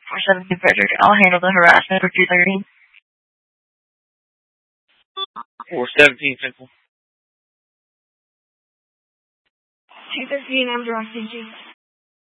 417 Frederick. I'll handle the harassment for 213. 417 Central. 213, I'm directed you.